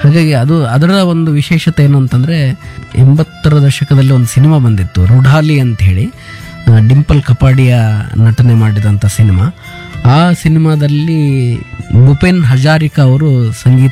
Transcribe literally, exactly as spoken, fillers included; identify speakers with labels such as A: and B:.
A: ಹಾಗಾಗಿ ಅದು ಅದರ ಒಂದು ವಿಶೇಷತೆ ಏನು ಅಂತಂದರೆ, ಎಂಬತ್ತರ ದಶಕದಲ್ಲಿ ಒಂದು ಸಿನಿಮಾ ಬಂದಿತ್ತು ರುಢಾಲಿ ಅಂತ ಹೇಳಿ, ಆ, ಡಿಂಪಲ್ ಕಪಾಡಿಯ ನಟನೆ ಮಾಡಿದಂಥ ಸಿನಿಮಾ. ಆ ಸಿನಿಮಾದಲ್ಲಿ ಭೂಪೇನ್ ಹಜಾರಿಕಾ ಅವರು ಸಂಗೀತ